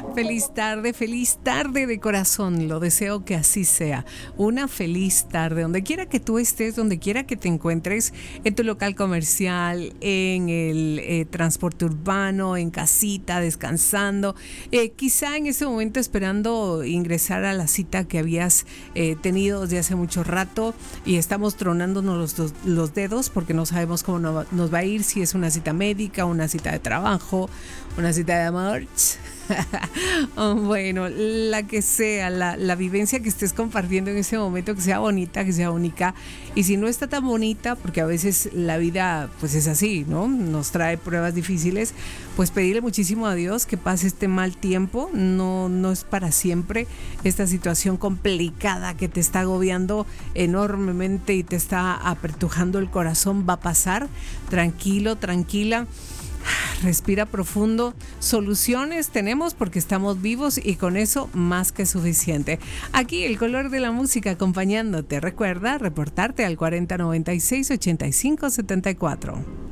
Feliz tarde de corazón, lo deseo que así sea. Una feliz tarde, donde quiera que tú estés, donde quiera que te encuentres, en tu local comercial, en el transporte urbano, en casita, descansando, quizá en ese momento esperando ingresar a la cita que habías tenido desde hace mucho rato y estamos tronándonos los dedos porque no sabemos cómo nos va a ir, si es una cita médica, una cita de trabajo, una cita de amor. Bueno, la que sea, la vivencia que estés compartiendo en ese momento, que sea bonita, que sea única. Y si no está tan bonita, porque a veces la vida pues es así, ¿no? Nos trae pruebas difíciles, pues pedirle muchísimo a Dios que pase este mal tiempo. No es para siempre. Esta situación complicada que te está agobiando enormemente y te está apretujando el corazón va a pasar. Tranquilo, tranquila. Respira profundo. Soluciones tenemos porque estamos vivos y con eso más que suficiente. Aquí el color de la música acompañándote. Recuerda reportarte al 4096-8574.